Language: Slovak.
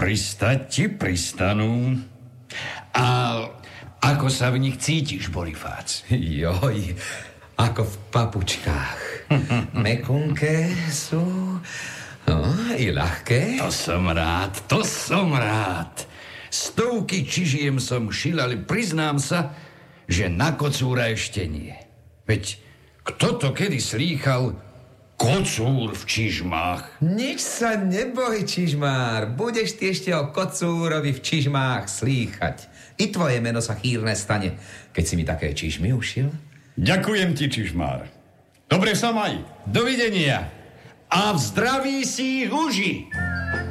Pristať ti pristanú. A ako sa v nich cítiš, Bonifác? Joj, ako v papučkách. Mekunké sú, no, i ľahké. To som rád. Stovky čižiem som šil, ale priznám sa, že na kocúra ešte nie. Veď kto to kedy slýchal kocúr v čižmách? Nič sa neboj, čižmár. Budeš ty ešte o kocúrovi v čižmách slýchať. I tvoje meno sa chýrne stane, keď si mi také čižmy ušil. Ďakujem ti, čižmár. Dobre sa maj. Dovidenia. A v zdraví si ich uži.